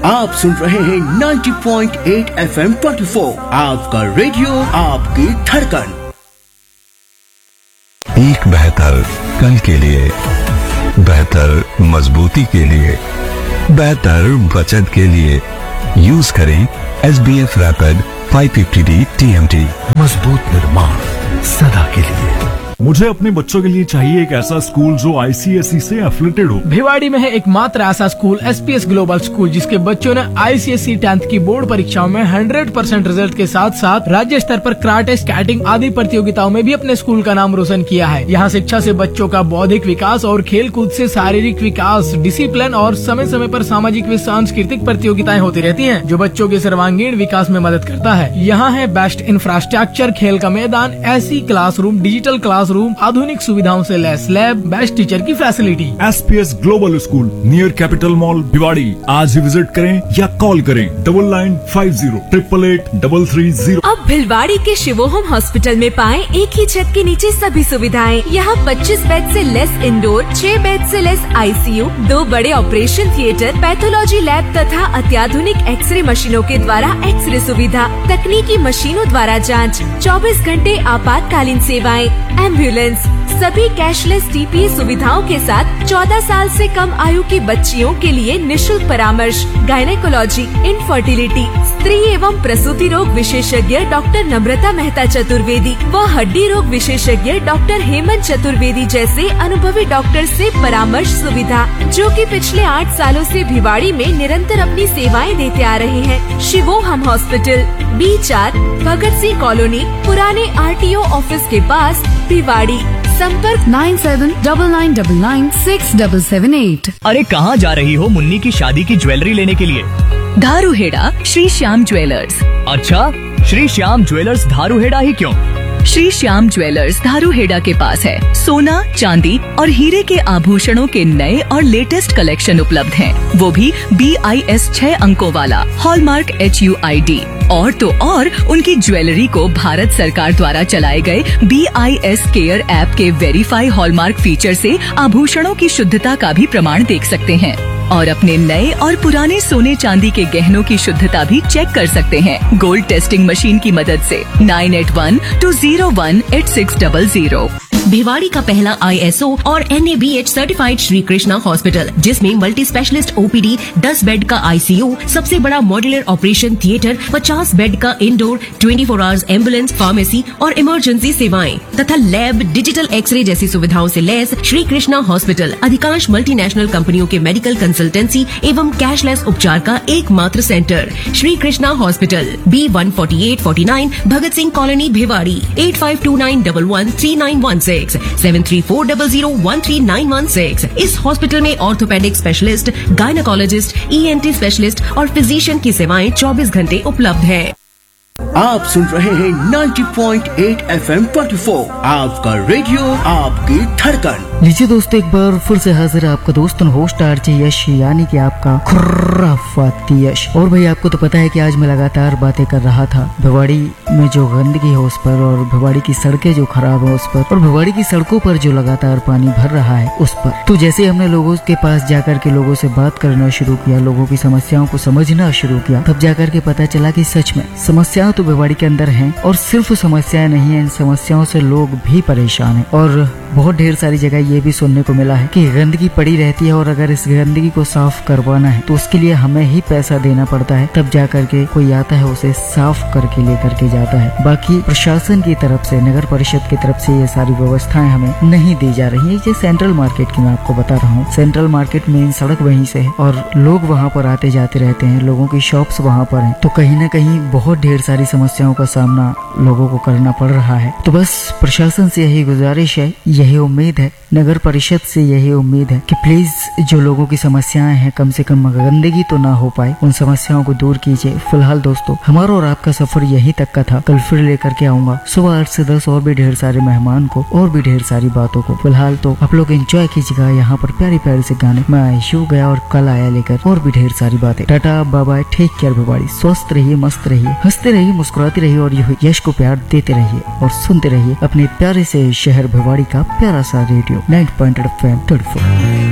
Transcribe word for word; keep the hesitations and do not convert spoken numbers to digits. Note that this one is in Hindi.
आप सुन रहे हैं नब्बे पॉइंट आठ एफ एम चौबीस, आपका रेडियो, आपकी धड़कन। एक बेहतर कल के लिए, बेहतर मजबूती के लिए, बेहतर बचत के लिए यूज करें एस बी एफ रैपिड पाँच सौ पचास डी टी एम टी। मजबूत निर्माण सदा के लिए। मुझे अपने बच्चों के लिए चाहिए एक ऐसा स्कूल जो आई सी एस ई से एफिलेटेड हो। भिवाड़ी में है एकमात्र ऐसा school S P S global school, जिसके बच्चों ने आई सी एस ई टेंथ की बोर्ड परीक्षाओं में सौ परसेंट रिजल्ट के साथ साथ राज्य स्तर पर कराटे, स्केटिंग आदि प्रतियोगिताओं में भी अपने स्कूल का नाम रोशन किया है। यहाँ शिक्षा से बच्चों का बौद्धिक विकास और खेल कूद से शारीरिक विकास, डिसिप्लिन और समय समय पर सामाजिक व सांस्कृतिक प्रतियोगिताएं होती रहती हैं, जो बच्चों के सर्वांगीण विकास में मदद करता है। यहाँ है बेस्ट इंफ्रास्ट्रक्चर, खेल का मैदान, ऐसी क्लासरूम, डिजिटल क्लासरूम, आधुनिक सुविधाओं से लैस लैब, बेस्ट टीचर की facility. S P S global school near capital mall Bhiwadi. आज ही विजिट करें या कॉल करें double nine five zero triple eight double three zero. अब भिवाड़ी के शिवोहम हॉस्पिटल में पाएं एक ही छत के नीचे सभी सुविधाएं। यहाँ पच्चीस बेड से लेस इंडोर, छह बेड से लेस आई सी यू, दो बड़े ऑपरेशन थिएटर, पैथोलॉजी लैब तथा अत्याधुनिक एक्सरे मशीनों के द्वारा एक्सरे सुविधा, तकनीकी मशीनों द्वारा जाँच, चौबीस घंटे आपातकालीन सेवाएं, एम्बुलेंस, सभी कैशलेस टी पी ए सुविधाओं के साथ चौदह साल से कम आयु की बच्चियों के लिए निशुल्क परामर्श, गायनेकोलॉजी, इनफर्टिलिटी, स्त्री एवं प्रसूति रोग विशेषज्ञ डॉक्टर नम्रता मेहता चतुर्वेदी व हड्डी रोग विशेषज्ञ डॉक्टर हेमंत चतुर्वेदी जैसे अनुभवी डॉक्टर से परामर्श सुविधा, जो कि पिछले आठ सालों से भिवाड़ी में निरंतर अपनी सेवाएं देते आ रहे हैं। शिवोहम हॉस्पिटल, बी चार, भगत सिंह कॉलोनी, पुराने आर टी ओ ऑफिस के पास, भिवाड़ी। संपर्क nine seven double nine double nine six double seven eight. अरे कहाँ जा रही हो मुन्नी की शादी की ज्वेलरी लेने के लिए? धारूहेड़ा श्री श्याम ज्वेलर्स। अच्छा, श्री श्याम ज्वेलर्स धारूहेड़ा ही क्यों? श्री श्याम ज्वेलर्स धारूहेड़ा के पास है सोना, चांदी और हीरे के आभूषणों के नए और लेटेस्ट कलेक्शन उपलब्ध हैं। वो भी बी आई एस छह अंकों वाला, hallmark H U I D. और तो और उनकी ज्वेलरी को भारत सरकार द्वारा चलाए गए B I S care app के वेरीफाई हॉलमार्क फीचर से आभूषणों की शुद्धता का भी प्रमाण देख सकते हैं और अपने नए और पुराने सोने चांदी के गहनों की शुद्धता भी चेक कर सकते हैं गोल्ड टेस्टिंग मशीन की मदद से। Nine eight one two zero one eight six double zero. Bhiwadi का पहला आई एस ओ और N A B H certified Shri Krishna hospital, जिसमें multi specialist O P D, दस बेड का आई सी यू, सबसे बड़ा मॉड्यूलर ऑपरेशन थिएटर, पचास बेड का इंडोर, चौबीस आवर्स एम्बुलेंस, फार्मेसी और इमरजेंसी सेवाएं तथा लैब, डिजिटल एक्सरे जैसी सुविधाओं से लैस श्री कृष्णा हॉस्पिटल अधिकांश मल्टीनेशनल कंपनियों के मेडिकल कंसल्टेंसी एवं कैशलेस उपचार का एकमात्र centre. Shri Krishna hospital, B one forty eight forty nine, Bhagat Singh colony, Bhiwadi. Eight five to nine double one three nine one six, seven three four double zero one three nine one six. इस हॉस्पिटल में orthopaedic specialist, gynaecologist, E N T specialist और फिजिशियन की सेवाएं चौबीस घंटे उपलब्ध है। आप सुन रहे हैं नब्बे पॉइंट आठ एफ एम चौबीस, आपका रेडियो, आपकी धड़कन। लीजिए दोस्तों, एक बार फिर से हाजिर आपका दोस्त होस्ट आरजे यश, यानी कि आपका खुर्राफाती यश। और भाई आपको तो पता है कि आज मैं लगातार बातें कर रहा था भिवाड़ी में जो गंदगी है उस पर, और भिवाड़ी की सड़कें जो खराब है उस पर, और भिवाड़ी की सड़कों पर जो लगातार पानी भर रहा है उस पर। तो जैसे हमने लोगों के पास जाकर के लोगों से बात करना शुरू किया, लोगों की समस्याओं को समझना शुरू किया, तब जाकर के पता चला कि सच में समस्या तो भिवाड़ी के अंदर हैं, और सिर्फ समस्याएं नहीं है, इन समस्याओं से लोग भी परेशान हैं। और बहुत ढेर सारी जगह ये भी सुनने को मिला है कि गंदगी पड़ी रहती है, और अगर इस गंदगी को साफ करवाना है तो उसके लिए हमें ही पैसा देना पड़ता है, तब जाकर के कोई आता है उसे साफ करके लेकर के जाता है। बाकी प्रशासन की तरफ से, नगर परिषद की तरफ से ये सारी व्यवस्थाएं हमें नहीं दी जा रही है। ये सेंट्रल मार्केट की मैं आपको बता रहा हूँ, सेंट्रल मार्केट मेन सड़क वहीं से है और लोग वहाँ पर आते जाते रहते हैं, लोगों की शॉप्स वहाँ पर है, तो कहीं न कहीं बहुत ढेर सारी समस्याओं का सामना लोगों को करना पड़ रहा है। तो बस प्रशासन से यही गुजारिश है, यही उम्मीद है, नगर परिषद से यही उम्मीद है कि प्लीज जो लोगों की समस्याएं हैं, कम से कम गंदगी तो ना हो पाए, उन समस्याओं को दूर कीजिए। फिलहाल दोस्तों, हमारा और आपका सफर यहीं तक का था। कल फिर लेकर के आऊंगा सुबह आठ से दस और भी ढेर सारे मेहमान को और भी ढेर सारी बातों को। फिलहाल तो आप लोग एंजॉय कीजिएगा यहाँ पर प्यारी प्यारी से गाने। मैं आयशु गया और कल आया लेकर और भी ढेर सारी बातें। Tata bye bye, take care Bhiwadi. स्वस्थ रहिए, मस्त रहिए, हंसते रहिए, मुस्कुराते रहिए और यश को प्यार देते रहिए और सुनते रहिए अपने प्यारे से शहर भिवाड़ी का प्यारा सा radio ninety point eight F M.